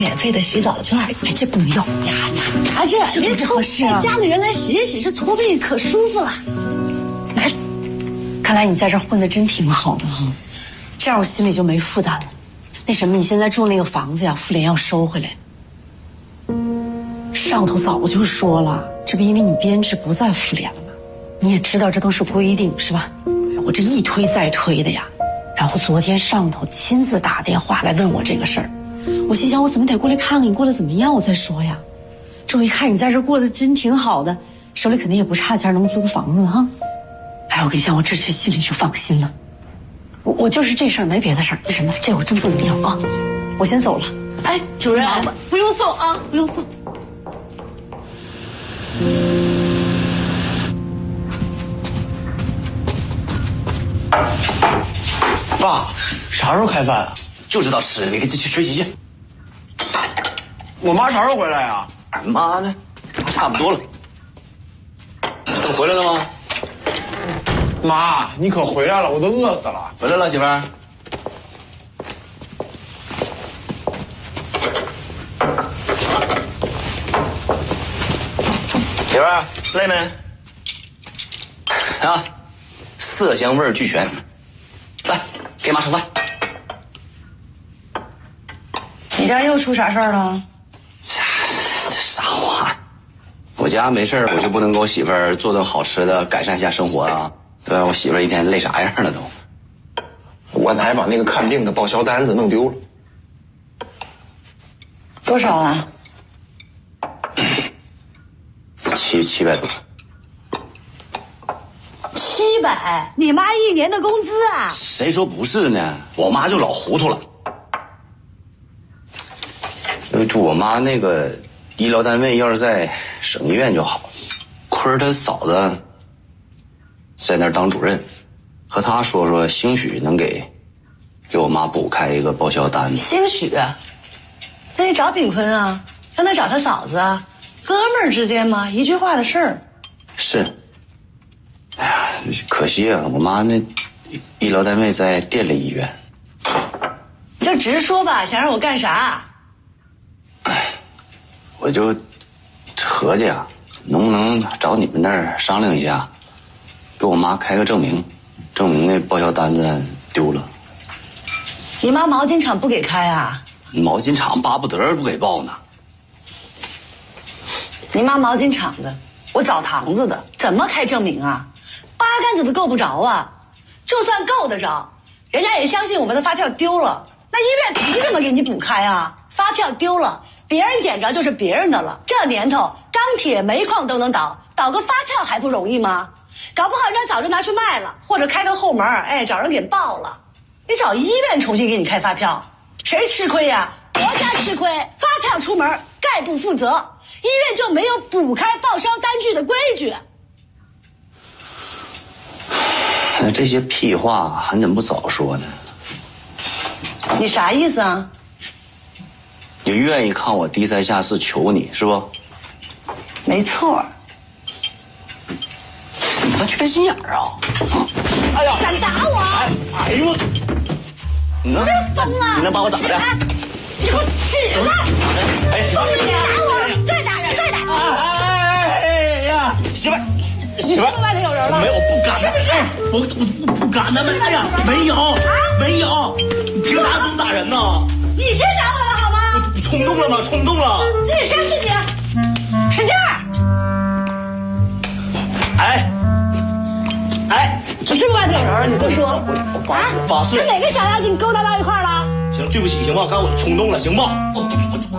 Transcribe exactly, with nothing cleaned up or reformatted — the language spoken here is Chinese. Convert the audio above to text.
免费的洗澡券，哎，这不能要呀！ 咋这？ 这不合适啊！ 家里人来洗一洗，这搓背可舒服了。来， 看来你在这混的真挺好的哈，这样我心里就没负担了。那什么，你现在住那个房子呀，妇联要收回来。上头早就说了，这不因为你编制不在妇联了吗？你也知道这都是规定是吧？我这一推再推的呀。然后昨天上头亲自打电话来问我这个事儿。我心想，我怎么得过来看看你过得怎么样，我再说呀。这我一看你在这过得真挺好的，手里肯定也不差钱，能租个房子哈。哎，我跟你讲，我这这心里就放心了。我我就是这事儿没别的事儿，那什么，这我真不能要啊。我先走了。 哎，主任， 不用送啊，不用送。 爸，啥时候开饭啊？ 就知道吃，你给去学习去。 我妈啥时候回来呀？ 俺妈呢？差不多了。都回来了吗？ 妈，你可回来了，我都饿死了。 回来了，媳妇儿。媳妇儿，累没？啊，色香味俱全。来，给妈盛饭。 你家又出啥事儿了？ 这这啥话？我家没事，我就不能给我媳妇儿做顿好吃的，改善一下生活啊？对吧？我媳妇儿一天累啥样了都？ 我奶把那个看病的报销单子弄丢了。 多少啊？ 七七百多。 七百？你妈一年的工资啊？ 谁说不是呢？我妈就老糊涂了。就我妈那个医疗单位要是在省医院就好，亏她嫂子在那儿当主任，和她说说，兴许能给给我妈补开一个报销单子。 兴许？那你找炳坤啊，让他找他嫂子啊，哥们儿之间嘛，一句话的事儿。 是。哎呀，可惜啊，我妈那医疗单位在电力医院。 你就直说吧，想让我干啥？ 哎，我就合计啊，能不能找你们那儿商量一下，给我妈开个证明，证明那报销单子丢了。 你妈毛巾厂不给开啊？ 毛巾厂巴不得不给报呢。 你妈毛巾厂的，我澡堂子的，怎么开证明啊？八竿子都够不着啊！就算够得着，人家也相信我们的发票丢了，那医院凭什么给你补开啊？发票丢了，别人捡着就是别人的了。这年头，钢铁、煤矿都能倒，倒个发票还不容易吗？搞不好人家早就拿去卖了，或者开个后门，哎，找人给报了。你找医院重新给你开发票，谁吃亏呀？国家吃亏，发票出门概不负责，医院就没有补开报销单据的规矩。 那这些屁话还怎么不早说呢？ 你啥意思啊？ 你愿意看我低三下四求你是不？ 没错。 你他缺心眼儿啊！哎呀， 敢打我！ 哎呦，你能真疯了！ 你能把我咋的？ 你给我起来！ 哎， 疯了！你打我！再打人！再打！ 哎哎呀，媳妇儿， 你是不是外头有人了？ 没有，不敢。 是不是？ 我我不敢的，没哎呀，没有啊，没有，你凭啥这么打人呢？ 你先打我的好吗？ 我冲动了吗？冲动了。 自己扇自己，使劲儿！ 哎，哎， 是不是外头有人了？你给我说啊！发誓， 是哪个小妖精勾搭到一块儿了？ 行，对不起，行吧？刚才我冲动了，行吧？我我